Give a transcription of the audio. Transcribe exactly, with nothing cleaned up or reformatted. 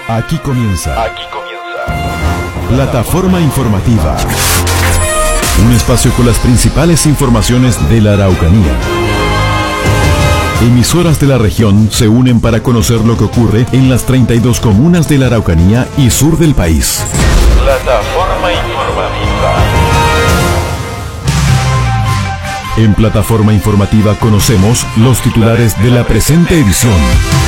Aquí comienza. Aquí comienza. Plataforma informativa. Un espacio con las principales informaciones de la Araucanía. Emisoras de la región se unen para conocer lo que ocurre en las treinta y dos comunas de la Araucanía y sur del país. Plataforma informativa. En Plataforma informativa conocemos los titulares de la presente edición.